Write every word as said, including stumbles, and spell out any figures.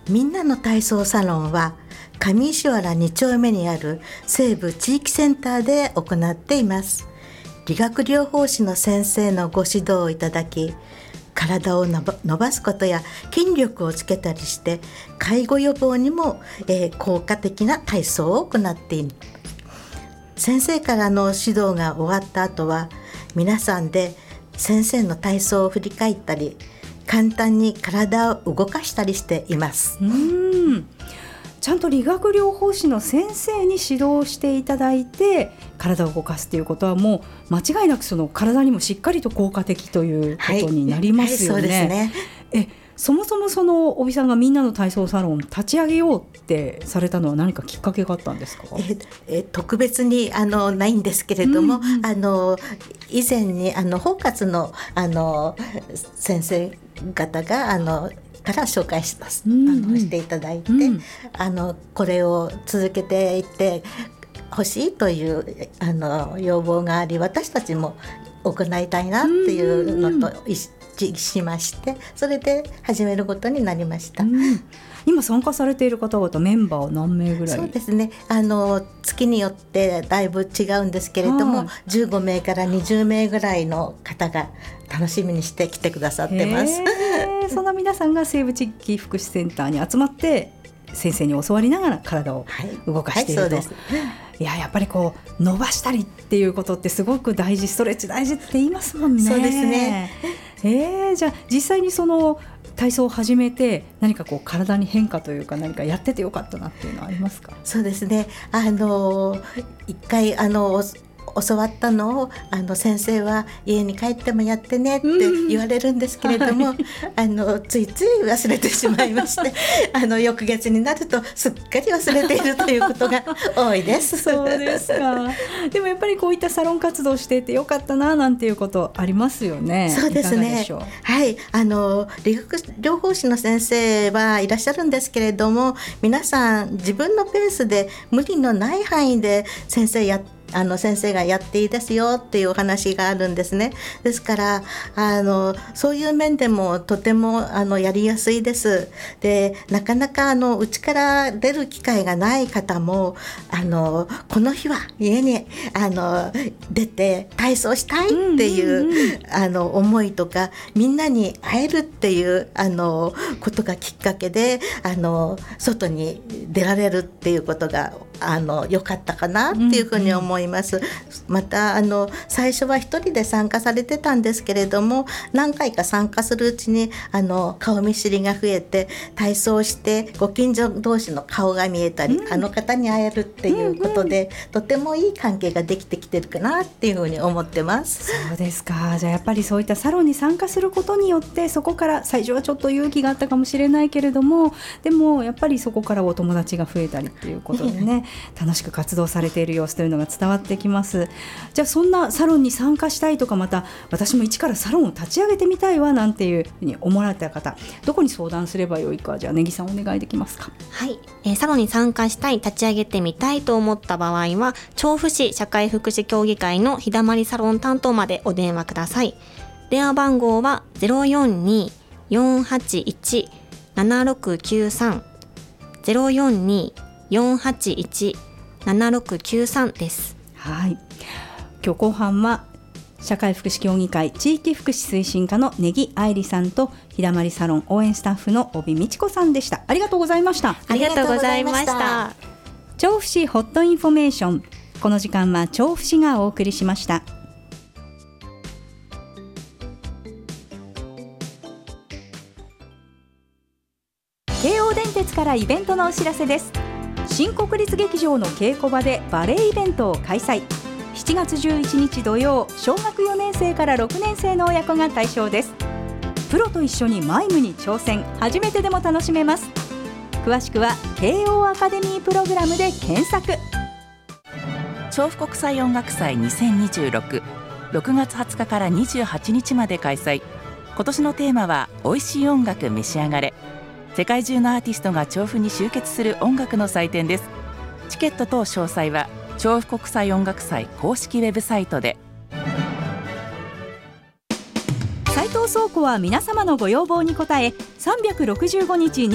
みんなの体操サロンは上石原に丁目にある西部地域センターで行っています。理学療法士の先生のご指導をいただき、体を伸ばすことや筋力をつけたりして介護予防にも、えー、効果的な体操を行っています。先生からの指導が終わった後は、皆さんで先生の体操を振り返ったり、簡単に体を動かしたりしています。 うーん、ちゃんと理学療法士の先生に指導していただいて体を動かすということは、もう間違いなくその体にもしっかりと効果的ということになりますよね。 はいはい、そうですね。 えそもそもその帯さんがみんなの体操サロン立ち上げようってされたのは何かきっかけがあったんですか？ ええ特別にあのないんですけれども、うんうん、あの以前にあの包括のあの先生方があのから紹介します、うんうん、あのしていただいて、うん、あのこれを続けていってほしいというあの要望があり、私たちも行いたいなっていうのと一致しまして、それで始めることになりました、うん、 今参加されている方々メンバーは何名ぐらい？ そうですね、あの月によってだいぶ違うんですけれども、じゅうごめいからにじゅうめいぐらいの方が楽しみにして来てくださってます。 その皆さんが西部地域福祉センターに集まって先生に教わりながら体を動かしていると、はいはい、そうです。いや、やっぱりこう伸ばしたりっていうことってすごく大事、ストレッチ大事って言いますもんね。 そうですね。 えー、じゃあ実際にその体操を始めて何かこう体に変化というか、何かやっててよかったなっていうのはありますか？ そうですね、あの一回あの教わったのをあの先生は家に帰ってもやってねって言われるんですけれども、うん、はい、あのついつい忘れてしまいましてあの翌月になるとすっかり忘れているということが多いです。 そうですか。でもやっぱりこういったサロン活動していてよかったななんていうことありますよね。 そうですね。 いかがでしょう？ はい、あの理学療法士の先生はいらっしゃるんですけれども、皆さん自分のペースで無理のない範囲で先生やってあの先生がやっていいですよっていうお話があるんですね。ですからあのそういう面でもとてもあのやりやすいです。で、なかなかあの家から出る機会がない方もあのこの日は家にあの出て体操したいっていう、うんうんうん、あの思いとか、みんなに会えるっていうあのことがきっかけであの外に出られるっていうことがあの良かったかなっていうふうに思います、うんうん、またあの最初は一人で参加されてたんですけれども、何回か参加するうちにあの顔見知りが増えて、体操してご近所同士の顔が見えたり、うん、あの方に会えるっていうことで、うんうん、とてもいい関係ができてきてるかなっていうふうに思ってます。 そうですか。じゃあやっぱりそういったサロンに参加することによって、そこから最初はちょっと勇気があったかもしれないけれども、でもやっぱりそこからお友達が増えたりっていうことでね、楽しく活動されている様子というのが伝わってきます。じゃあそんなサロンに参加したいとか、また私も一からサロンを立ち上げてみたいわなんていうふうに思われた方、どこに相談すればよいか、じゃあ根木さんお願いできますか？ はい、えー、サロンに参加したい、立ち上げてみたいと思った場合は、調布市社会福祉協議会の日だまりサロン担当までお電話ください。電話番号は ゼロよんにーよんはちいちななろくきゅうさん ゼロよんにーよんはちいちななろくきゅうさんです。 はい、今日後半は社会福祉協議会地域福祉推進課の根木愛理さんと、日だまりサロン応援スタッフの帯美智子さんでした。ありがとうございました。 ありがとうございました。 調布市ホットインフォメーション、この時間は調布市がお送りしました。京王電鉄からイベントのお知らせです。新国立劇場の稽古場でバレエイベントを開催。しちがつじゅういちにち土曜、小学よねんせいからろくねんせいの親子が対象です。プロと一緒にマイムに挑戦、初めてでも楽しめます。詳しくは慶応アカデミープログラムで検索。 調布国際音楽祭にせんにじゅうろく、ろくがつはつかからにじゅうはちにちまで開催。今年のテーマは美味しい音楽召し上がれ。世界中のアーティストが調布に集結する音楽の祭典です。チケット等詳細は調布国際音楽祭公式ウェブサイトで。 斉藤倉庫は皆様のご要望に応え、さんびゃくろくじゅうごにち